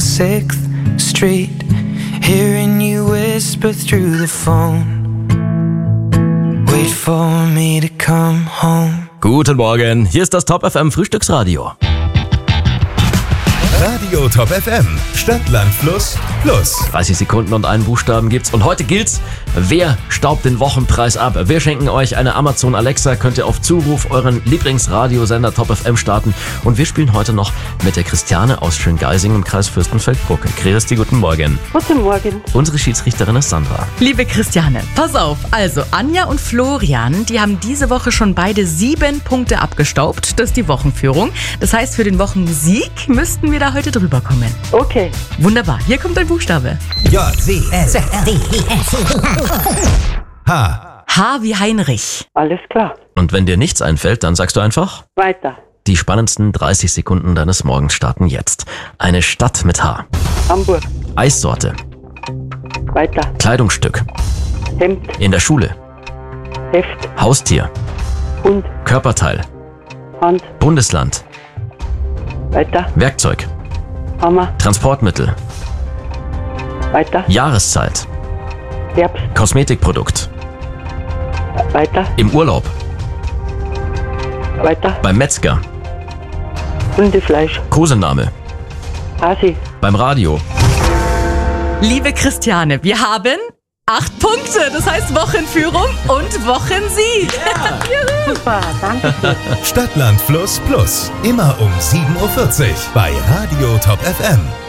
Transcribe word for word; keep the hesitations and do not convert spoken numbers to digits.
sixth Street, hearing you whisper through the phone. Wait for me to come home. Guten Morgen, hier ist das Top F M Frühstücksradio. Radio Top F M, Stadt, Land, Fluss, Plus. dreißig Sekunden und einen Buchstaben gibt's. Und heute gilt's, wer staubt den Wochenpreis ab? Wir schenken euch eine Amazon Alexa, könnt ihr auf Zuruf euren Lieblingsradiosender Top F M starten. Und wir spielen heute noch mit der Christiane aus Schöngeising im Kreis Fürstenfeldbruck. Christi, guten Morgen. Guten Morgen. Unsere Schiedsrichterin ist Sandra. Liebe Christiane, pass auf. Also Anja und Florian, die haben diese Woche schon beide sieben Punkte abgestaubt. Das ist die Wochenführung. Das heißt, für den Wochensieg müssten wir da heute drüber kommen. Okay. Wunderbar. Hier kommt ein Buchstabe. J, W, S, D, H. H wie Heinrich. Alles klar. Und wenn dir nichts einfällt, dann sagst du einfach, Weiter. die spannendsten dreißig Sekunden deines Morgens starten jetzt. Eine Stadt mit H. Hamburg. Eissorte. Weiter. Kleidungsstück. Hemd. In der Schule. Heft. Haustier. Hund. Körperteil. Hand. Bundesland. Weiter. Werkzeug. Hammer. Transportmittel. Weiter. Jahreszeit. Herbst. Kosmetikprodukt. Weiter. Im Urlaub. Weiter. Beim Metzger. Hundefleisch. Kosename. Hasi. Beim Radio. Liebe Christiane, wir haben acht Punkte. Das heißt Wochenführung und Wochensieg. Super, danke schön. Stadt, Land, Fluss, Plus. Immer um sieben Uhr vierzig bei Radio Top F M.